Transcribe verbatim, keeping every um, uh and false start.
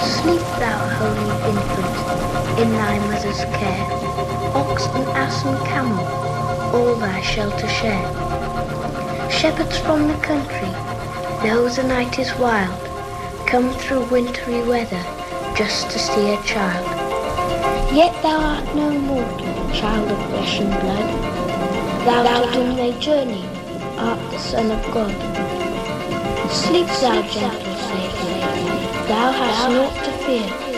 Sleep, thou holy infant, in thy mother's care. Ox and ass and camel, all thy shelter share. Shepherds from the country, know the night is wild, come through wintry weather, just to see a child. Yet thou art no mortal, child of flesh and blood. Thou, thou in thy journey, art the Son of God. Sleep, thou gentle slave, thou hast naught to fear.